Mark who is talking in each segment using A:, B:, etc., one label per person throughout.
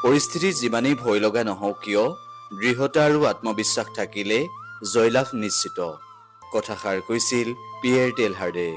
A: পৰিস্থিতি যিমানেই ভয় লগা নহওক কিয় দৃঢ়তা আৰু আত্মবিশ্বাস থাকিলে জয়লাভ নিশ্চিত কথাষাৰ কৈছিল পিয়েৰ টেলহাৰ্ডে।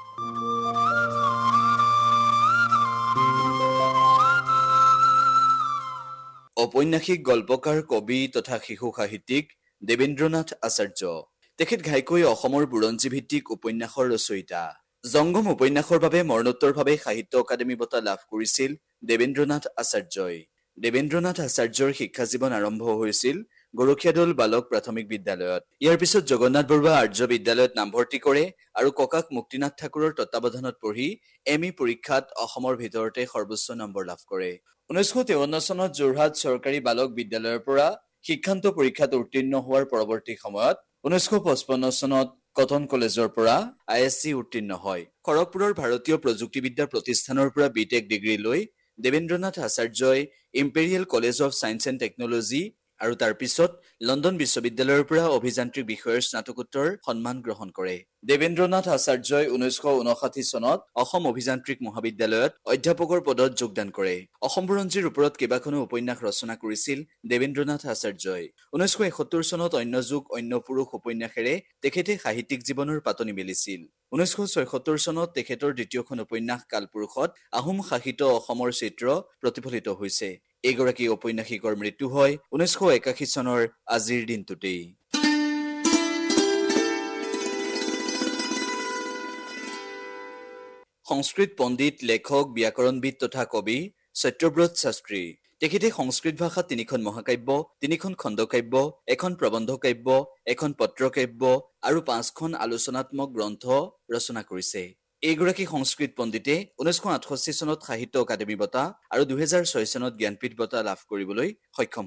A: ঔপন্যাসিক, গল্পকাৰ, কবি তথা শিশু সাহিত্যিক দেবেন্দ্ৰনাথ আচাৰ্য। তেখেত ঘাইকৈ অসমৰ বুৰঞ্জীভিত্তিক উপন্যাসৰ ৰচয়িতা। জংগম উপন্যাসৰ বাবে মৰণোত্তৰভাৱে সাহিত্য অকাডেমী বঁটা লাভ কৰিছিল দেবেন্দ্ৰনাথ আচাৰ্যই। দেবেন্দ্ৰনাথ আচাৰ্যৰ শিক্ষা জীৱন আৰম্ভ হৈছিল গৰখীয়াদল বালক প্ৰাথমিক বিদ্যালয়ত। ইয়াৰ পিছত জগন্নাথ বৰুৱা আৰ্য বিদ্যালয়ত নামভৰ্তি কৰে আৰু ককাক মুক্তিনাথ ঠাকুৰৰ তত্বাৱধানত পঢ়ি এম.এ. পৰীক্ষাত অসমৰ ভিতৰতে সৰ্বোচ্চ নম্বৰ লাভ কৰে। 1953 চনত যোৰহাট চৰকাৰী বালক বিদ্যালয়ৰ পৰা শিক্ষান্ত পৰীক্ষাত উত্তীৰ্ণ হোৱাৰ পৰৱৰ্তী সময়ত 1955 চনত কটন কলেজৰ পৰা ISC উত্তীৰ্ণ হয়। খড়গপুৰৰ ভাৰতীয় প্ৰযুক্তিবিদ্যা প্ৰতিষ্ঠানৰ পৰা বিটেক ডিগ্ৰী লৈ দেবেন্দ্ৰনাথ আচাৰ্যই imperial college of science and technology আৰু তাৰ পিছত লণ্ডন বিশ্ববিদ্যালয়ৰ পৰা অভিযান্ত্ৰিক বিষয়ৰ স্নাতকোত্তৰ সন্মান গ্ৰহণ কৰে। দেবেন্দ্ৰনাথ আচাৰ্যই 1959 চনত অসম অভিযান্ত্ৰিক মহাবিদ্যালয়ত অধ্যাপকৰ পদত যোগদান কৰে। অসম বুৰঞ্জীৰ ওপৰত কেইবাখনো উপন্যাস ৰচনা কৰিছিল দেবেন্দ্ৰনাথ আচাৰ্যই। 1971 চনত অন্য যুগ অন্য পুৰুষ উপন্যাসেৰে তেখেতে সাহিত্যিক জীৱনৰ পাতনি মেলিছিল। 1976 চনত তেখেতৰ দ্বিতীয়খন উপন্যাস কালপুৰুষত আহোম শাসিত অসমৰ চিত্ৰ প্ৰতিফলিত হৈছে। এইগৰাকী ঔপন্যাসিকৰ মৃত্যু হয় 1981 চনৰ আজিৰ দিনটোতেই। সংস্কৃত পণ্ডিত, লেখক, ব্যাকৰণবিদ তথা কবি সত্যব্ৰত শাস্ত্ৰী। তেখেতে সংস্কৃত ভাষাত 3খন মহাকাব্য, 3খন খণ্ডকাব্য, এখন প্ৰবন্ধ কাব্য, এখন পত্ৰকাব্য আৰু 5খন আলোচনাত্মক গ্ৰন্থ ৰচনা কৰিছে। এইগৰাকী সংস্কৃত পণ্ডিতে 1968 চনত সাহিত্য অকাডেমী বঁটা আৰু 2006 চনত জ্ঞানপীঠ বঁটা লাভ কৰিবলৈ সক্ষম